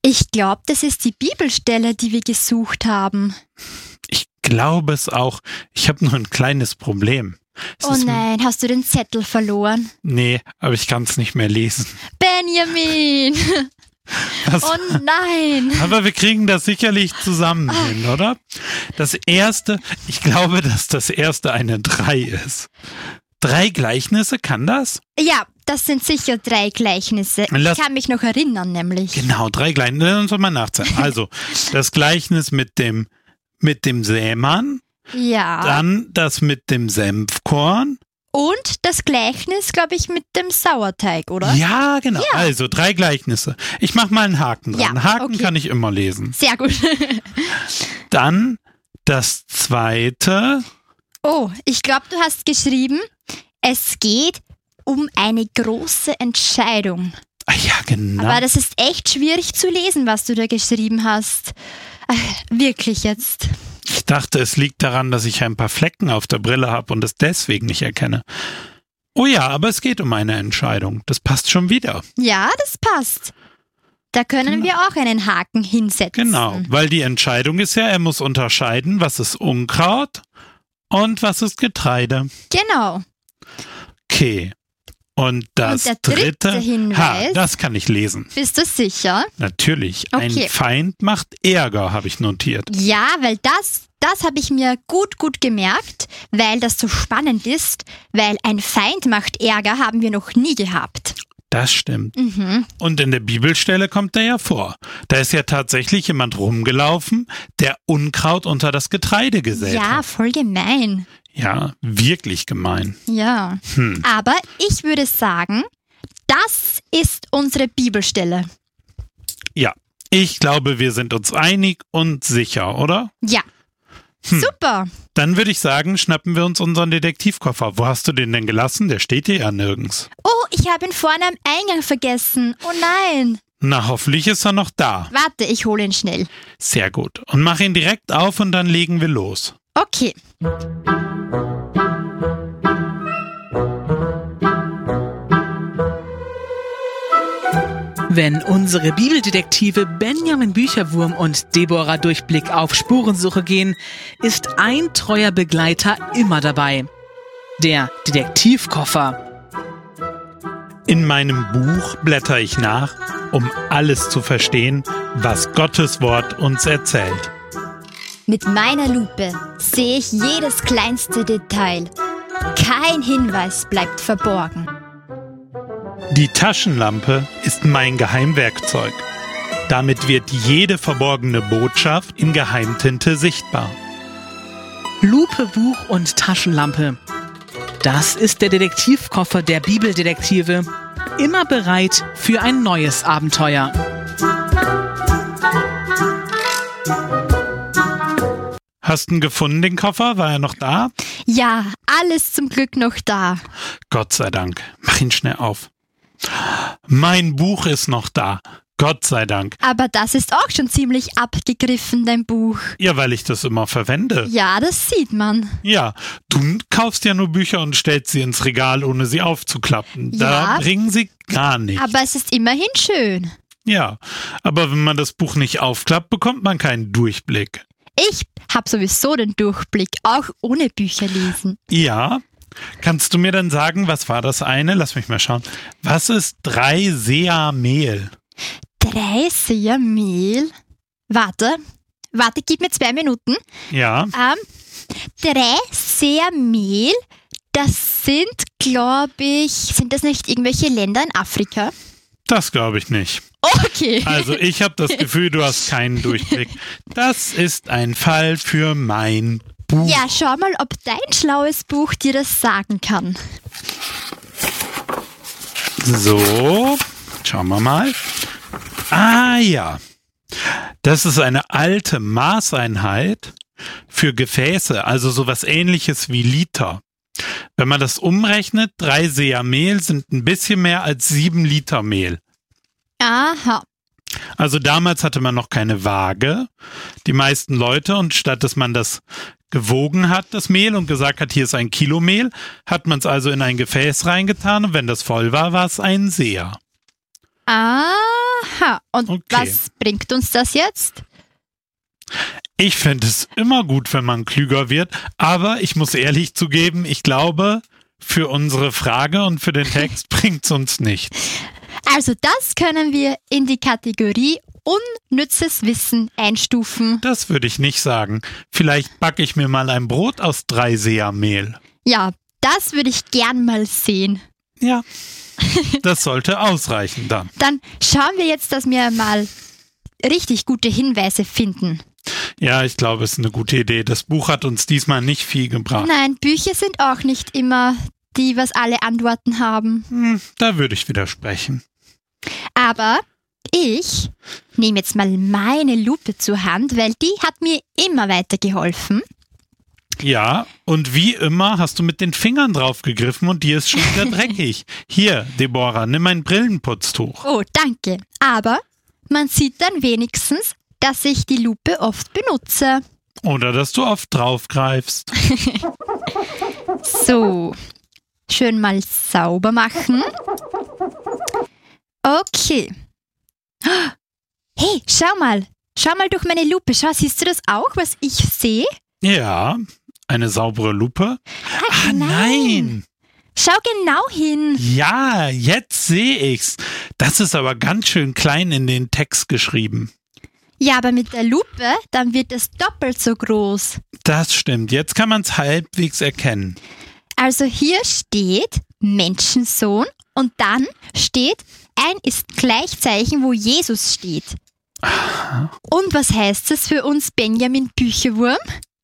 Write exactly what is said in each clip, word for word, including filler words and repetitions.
Ich glaube, das ist die Bibelstelle, die wir gesucht haben. Ich glaube es auch. Ich habe nur ein kleines Problem. Es Oh ist- nein, hast du den Zettel verloren? Nee, aber ich kann es nicht mehr lesen. Benjamin! Das, Oh nein! aber wir kriegen das sicherlich zusammen hin, oder? Das erste, ich glaube, dass das erste eine drei ist. Drei Gleichnisse, kann das? Ja, das sind sicher drei Gleichnisse. Lass- Ich kann mich noch erinnern, nämlich. Genau, drei Gleichnisse. Lass uns doch mal nachzählen. Also, das Gleichnis mit dem, mit dem Sämann, Ja. dann das mit dem Senfkorn. Und das Gleichnis, glaube ich, mit dem Sauerteig, oder? Ja, genau. Ja. Also, drei Gleichnisse. Ich mach mal einen Haken dran. Ja, Haken okay. kann ich immer lesen. Sehr gut. Dann das zweite. Oh, ich glaube, du hast geschrieben, es geht um eine große Entscheidung. Ah ja, genau. Aber das ist echt schwierig zu lesen, was du da geschrieben hast. Ach, wirklich jetzt. Ich dachte, es liegt daran, dass ich ein paar Flecken auf der Brille habe und es deswegen nicht erkenne. Oh ja, aber es geht um eine Entscheidung. Das passt schon wieder. Ja, das passt. Da können wir auch einen Haken hinsetzen. Genau, weil die Entscheidung ist ja, er muss unterscheiden, was ist Unkraut und was ist Getreide. Genau. Okay. Und das Und der dritte dritte, Hinweis- ha, das kann ich lesen. Bist du sicher? Natürlich. Okay. Ein Feind macht Ärger, habe ich notiert. Ja, weil das, das habe ich mir gut, gut gemerkt, weil das so spannend ist, weil ein Feind macht Ärger haben wir noch nie gehabt. Das stimmt. Mhm. Und in der Bibelstelle kommt er ja vor. Da ist ja tatsächlich jemand rumgelaufen, der Unkraut unter das Getreide gesät Ja, hat. voll gemein. Ja, wirklich gemein. Ja. Hm. Aber ich würde sagen, das ist unsere Bibelstelle. Ja, ich glaube, wir sind uns einig und sicher, oder? Ja. Hm. Super. Dann würde ich sagen, schnappen wir uns unseren Detektivkoffer. Wo hast du den denn gelassen? Der steht hier ja nirgends. Oh, ich habe ihn vorne am Eingang vergessen. Oh nein. Na, hoffentlich ist er noch da. Warte, ich hole ihn schnell. Sehr gut. Und mach ihn direkt auf und dann legen wir los. Okay. Wenn unsere Bibeldetektive Benjamin Bücherwurm und Deborah Durchblick auf Spurensuche gehen, ist ein treuer Begleiter immer dabei. Der Detektivkoffer. In meinem Buch blätter ich nach, um alles zu verstehen, was Gottes Wort uns erzählt. Mit meiner Lupe sehe ich jedes kleinste Detail. Kein Hinweis bleibt verborgen. Die Taschenlampe ist mein Geheimwerkzeug. Damit wird jede verborgene Botschaft in Geheimtinte sichtbar. Lupe, Buch und Taschenlampe. Das ist der Detektivkoffer der Bibeldetektive. Immer bereit für ein neues Abenteuer. Hast du ihn gefunden, den Koffer? War er noch da? Ja, alles zum Glück noch da. Gott sei Dank. Mach ihn schnell auf. Mein Buch ist noch da. Gott sei Dank. Aber das ist auch schon ziemlich abgegriffen, dein Buch. Ja, weil ich das immer verwende. Ja, das sieht man. Ja, du kaufst ja nur Bücher und stellst sie ins Regal, ohne sie aufzuklappen. Da Ja. bringen sie gar nichts. Aber es ist immerhin schön. Ja, aber wenn man das Buch nicht aufklappt, bekommt man keinen Durchblick. Ich habe sowieso den Durchblick, auch ohne Bücher lesen. Ja, kannst du mir dann sagen, was war das eine? Lass mich mal schauen. Was ist drei Seer Mehl? Drei Seer Mehl. Warte, warte, gib mir zwei Minuten. Ja, Ähm, drei Seer Mehl, das sind, glaube ich, sind das nicht irgendwelche Länder in Afrika? das glaube ich nicht. Okay. Also ich habe das Gefühl, du hast keinen Durchblick. Das ist ein Fall für mein Buch. Ja, schau mal, ob dein schlaues Buch dir das sagen kann. So, schauen wir mal. Ah ja, das ist eine alte Maßeinheit für Gefäße, also sowas ähnliches wie Liter. Wenn man das umrechnet, drei Seer Mehl sind ein bisschen mehr als sieben Liter Mehl. Aha. Also damals hatte man noch keine Waage, die meisten Leute, und statt dass man das gewogen hat, das Mehl, und gesagt hat, hier ist ein Kilo Mehl, hat man es also in ein Gefäß reingetan, und wenn das voll war, war es ein Seer. Aha. Aha, und Okay. was bringt uns das jetzt? Ich finde es immer gut, wenn man klüger wird, aber ich muss ehrlich zugeben, ich glaube, für unsere Frage und für den Text bringt es uns nichts. Also das können wir in die Kategorie unnützes Wissen einstufen. Das würde ich nicht sagen. Vielleicht backe ich mir mal ein Brot aus Dreiseermehl. Ja, das würde ich gern mal sehen. Ja, das sollte ausreichen dann. Dann schauen wir jetzt, dass wir mal richtig gute Hinweise finden. Ja, ich glaube, es ist eine gute Idee. Das Buch hat uns diesmal nicht viel gebracht. Nein, Bücher sind auch nicht immer die, was alle Antworten haben. Hm, da würde ich widersprechen. Aber ich nehme jetzt mal meine Lupe zur Hand, weil die hat mir immer weitergeholfen. Ja, und wie immer hast du mit den Fingern drauf gegriffen und die ist schon wieder dreckig. Hier, Deborah, nimm ein Brillenputztuch. Oh, danke. Aber man sieht dann wenigstens, dass ich die Lupe oft benutze. Oder dass du oft draufgreifst. So, schön mal sauber machen. Okay. Hey, schau mal. Schau mal durch meine Lupe. Schau, siehst du das auch, was ich sehe? Ja, eine saubere Lupe. Ah, nein. Schau genau hin. Ja, jetzt sehe ich's. Das ist aber ganz schön klein in den Text geschrieben. Ja, aber mit der Lupe, dann wird es doppelt so groß. Das stimmt. Jetzt kann man es halbwegs erkennen. Also hier steht Menschensohn und dann steht ein Ist-Gleichzeichen, wo Jesus steht. Aha. Und was heißt das für uns, Benjamin Bücherwurm?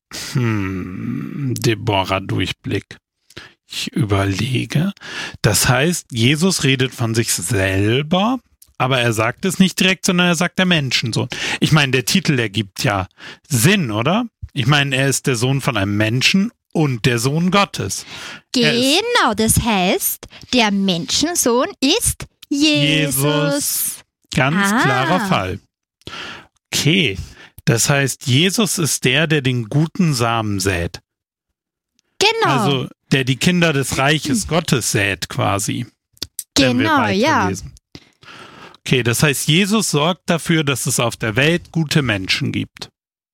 Hm, Deborah Durchblick. Ich überlege. Das heißt, Jesus redet von sich selber, aber er sagt es nicht direkt, sondern er sagt der Menschensohn. Ich meine, der Titel ergibt ja Sinn, oder? Ich meine, er ist der Sohn von einem Menschen und der Sohn Gottes. Er ist Genau, das heißt, der Menschensohn ist Jesus. Jesus. Ganz Ah. klarer Fall. Okay, das heißt, Jesus ist der, der den guten Samen sät. Genau, Also, der die Kinder des Reiches Gottes sät quasi. wenn wir genau, ja. weiterlesen. Okay, das heißt, Jesus sorgt dafür, dass es auf der Welt gute Menschen gibt.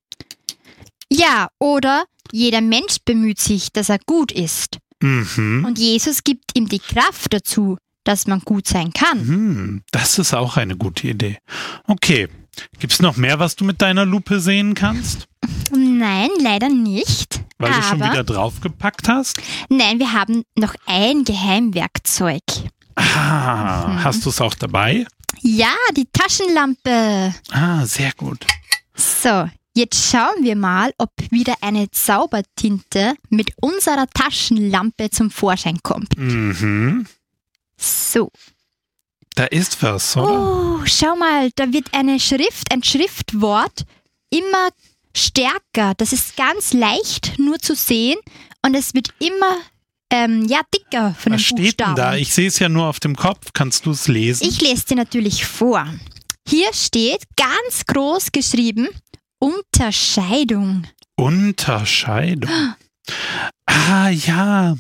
Ja, oder jeder Mensch bemüht sich, dass er gut ist. Mhm. Und Jesus gibt ihm die Kraft dazu, dass man gut sein kann. Hm, das ist auch eine gute Idee. Okay, gibt's noch mehr, was du mit deiner Lupe sehen kannst? Nein, leider nicht. Weil du schon Aber wieder draufgepackt hast? nein, wir haben noch ein Geheimwerkzeug. Ah, Mhm. hast du es auch dabei? Ja, die Taschenlampe. Ah, sehr gut. So, jetzt schauen wir mal, ob wieder eine Zaubertinte mit unserer Taschenlampe zum Vorschein kommt. Mhm. So. Da ist was, oder? Oh, schau mal, da wird eine Schrift, ein Schriftwort immer stärker. Das ist ganz leicht nur zu sehen und es wird immer ähm, ja, dicker von Was den steht denn Buchstaben. da? Ich sehe es ja nur auf dem Kopf. Kannst du es lesen? Ich lese dir natürlich vor. Hier steht ganz groß geschrieben Unterscheidung. Unterscheidung. Ah, ja.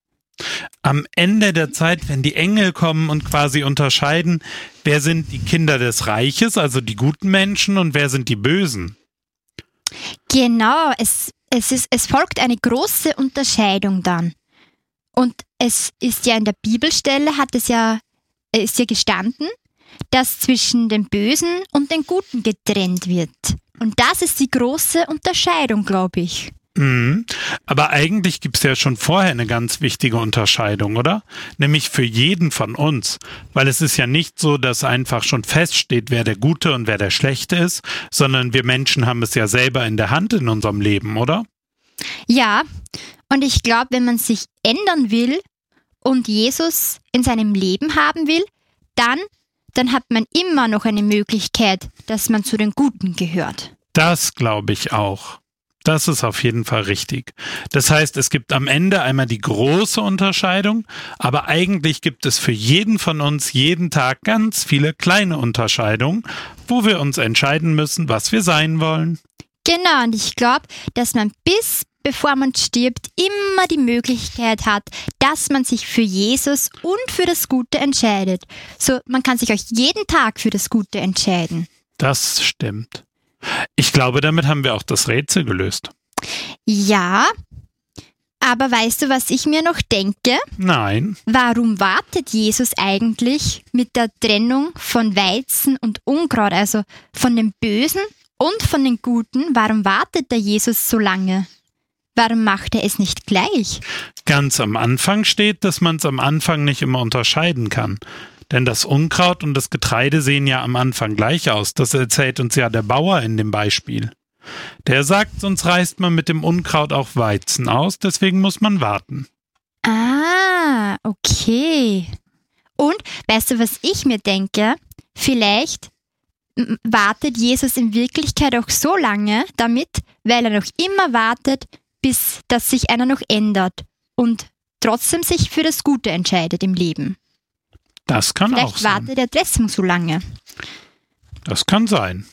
Am Ende der Zeit, wenn die Engel kommen und quasi unterscheiden, wer sind die Kinder des Reiches, also die guten Menschen, und wer sind die Bösen? Genau, es, es, ist, es folgt eine große Unterscheidung dann. Und es ist ja in der Bibelstelle, hat es ja, ist ja gestanden, dass zwischen dem Bösen und den Guten getrennt wird. Und das ist die große Unterscheidung, glaube ich. Mhm. Aber eigentlich gibt es ja schon vorher eine ganz wichtige Unterscheidung, oder? Nämlich für jeden von uns. Weil es ist ja nicht so, dass einfach schon feststeht, wer der Gute und wer der Schlechte ist, sondern wir Menschen haben es ja selber in der Hand in unserem Leben, oder? Ja, und ich glaube, wenn man sich ändern will und Jesus in seinem Leben haben will, dann, dann hat man immer noch eine Möglichkeit, dass man zu den Guten gehört. Das glaube ich auch. Das ist auf jeden Fall richtig. Das heißt, es gibt am Ende einmal die große Unterscheidung, aber eigentlich gibt es für jeden von uns jeden Tag ganz viele kleine Unterscheidungen, wo wir uns entscheiden müssen, was wir sein wollen. Genau, und ich glaube, dass man bis bevor man stirbt, immer die Möglichkeit hat, dass man sich für Jesus und für das Gute entscheidet. So, man kann sich auch jeden Tag für das Gute entscheiden. Das stimmt. Ich glaube, damit haben wir auch das Rätsel gelöst. Ja, aber weißt du, was ich mir noch denke? Nein. Warum wartet Jesus eigentlich mit der Trennung von Weizen und Unkraut, also von dem Bösen und von den Guten? Warum wartet der Jesus so lange? Warum macht er es nicht gleich? Ganz am Anfang steht, dass man es am Anfang nicht immer unterscheiden kann. Denn das Unkraut und das Getreide sehen ja am Anfang gleich aus. Das erzählt uns ja der Bauer in dem Beispiel. Der sagt, sonst reißt man mit dem Unkraut auch Weizen aus, deswegen muss man warten. Ah, okay. Und weißt du, was ich mir denke? Vielleicht m- wartet Jesus in Wirklichkeit auch so lange damit, weil er noch immer wartet, bis dass sich einer noch ändert und trotzdem sich für das Gute entscheidet im Leben. Das kann Vielleicht auch sein. wartet er deswegen so lange. Das kann sein.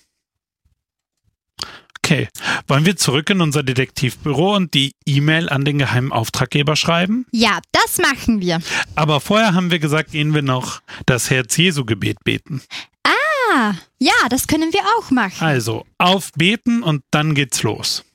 Okay, wollen wir zurück in unser Detektivbüro und die E-Mail an den geheimen Auftraggeber schreiben? Ja, das machen wir. Aber vorher haben wir gesagt, gehen wir noch das Herz-Jesu-Gebet beten. Ah, ja, das können wir auch machen. Also, aufbeten und dann geht's los.